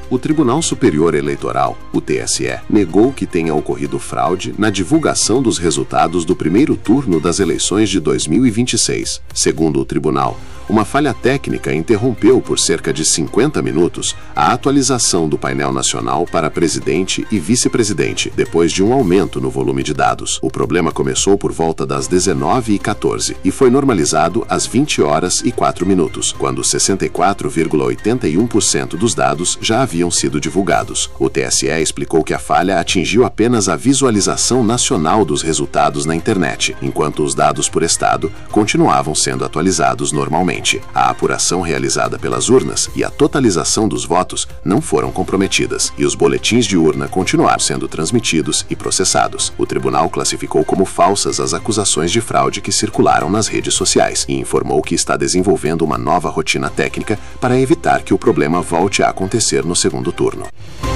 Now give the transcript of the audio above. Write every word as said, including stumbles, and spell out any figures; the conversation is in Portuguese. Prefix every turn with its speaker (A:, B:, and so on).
A: O Tribunal Superior Eleitoral, o T S E, negou que tenha ocorrido fraude na divulgação dos resultados do primeiro turno das eleições de dois mil e vinte e seis. Segundo o tribunal, uma falha técnica interrompeu por cerca de cinquenta minutos a atualização do painel nacional para presidente e vice-presidente, depois de um aumento no volume de dados. O problema começou por volta das dezenove e quatorze e foi normalizado às vinte horas e quatro minutos, quando sessenta e quatro vírgula oitenta e um por cento dos dados já haviam sido divulgados. O T S E explicou que a falha atingiu apenas a visualização nacional dos resultados na internet, enquanto os dados por estado continuavam sendo atualizados normalmente. A apuração realizada pelas urnas e a totalização dos votos não foram comprometidas e os boletins de urna continuaram sendo transmitidos e processados. O tribunal classificou como falsas as acusações de fraude que circularam nas redes sociais e informou que está desenvolvendo uma nova rotina técnica para evitar que o problema volte a acontecer no segundo turno.